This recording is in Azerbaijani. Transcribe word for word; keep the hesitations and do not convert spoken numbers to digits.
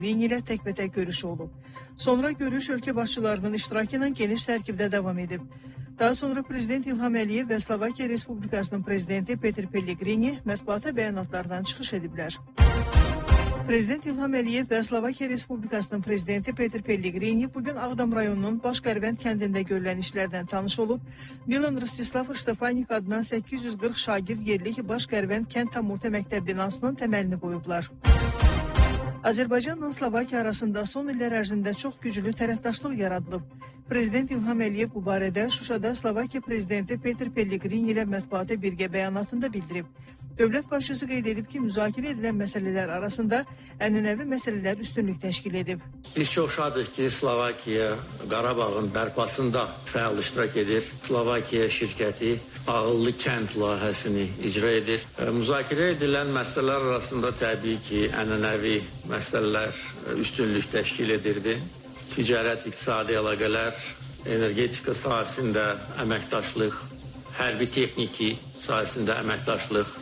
Ring ilə təkbətək görüşü olub. Sonra görüş ölkə başçılarının iştirakı ilə geniş tərkibdə davam edib. Daha sonra Prezident İlham Əliyev və Slovakiya Respublikasının Prezidenti Peter Pellegrini mətbuata bəyanatlardan çıxış ediblər. Prezident İlham Əliyev və Slovakiya Respublikasının Prezidenti Peter Pellegrini bugün Ağdam rayonunun Başqərvənd kəndində görülən işlərdən tanış olub, Milan Rostislav Ştefanik adına səkkiz yüz qırx şagird yerlik Başqərvənd kənd tam orta məktəb binasının təməlini qoyublar. Azərbaycanla Slovakiya arasında son illər ərzində çox güclü tərəfdaşlıq yaradılıb. Prezident İlham Əliyev bu barədə Şuşada Slovakiya Prezidenti Peter Pellegrini ilə mətbuata birgə bəyanatında bildirib. Dövlət başçısı qeyd edib ki, müzakirə edilən məsələlər arasında ənənəvi məsələlər üstünlük təşkil edib. Biz çox şadıq ki, Slovakiya Qarabağın bərpasında fəal iştirak edir. Slovakiya şirkəti ağıllı kənd layihəsini icra edir. Müzakirə edilən məsələlər arasında təbii ki, ənənəvi məsələlər üstünlük təşkil edirdi. Ticarət, iqtisadi əlaqələr, energetika sahəsində əməkdaşlıq, hərbi texniki sahəsində əməkdaşlıq,